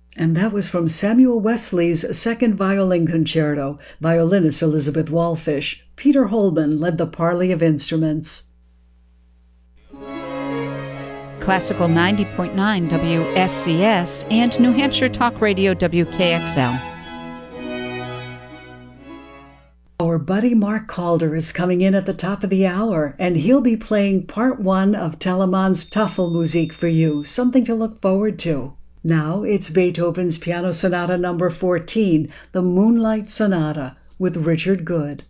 And that was from Samuel Wesley's Second Violin Concerto, violinist Elizabeth Wallfish. Peter Holman led the parley of instruments. Classical 90.9 WSCS and New Hampshire Talk Radio WKXL. Our buddy Mark Calder is coming in at the top of the hour, and he'll be playing part 1 of Telemann's Tafelmusik for you, something to look forward to. Now it's Beethoven's Piano Sonata No. 14, the Moonlight Sonata, with Richard Good.